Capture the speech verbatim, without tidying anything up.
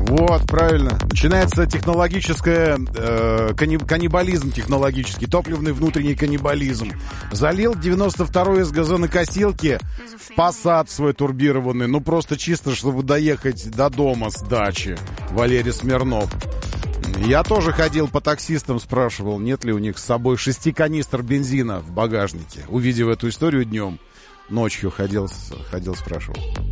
Вот, правильно. Начинается технологическое, э, канни, каннибализм технологический, топливный внутренний каннибализм. Залил девяносто второй из газонокосилки в Passat свой турбированный, ну просто чисто, чтобы доехать до дома с дачи. Валерий Смирнов. Я тоже ходил по таксистам, спрашивал, нет ли у них с собой шести канистр бензина в багажнике. Увидев эту историю днем, ночью ходил, ходил спрашивал.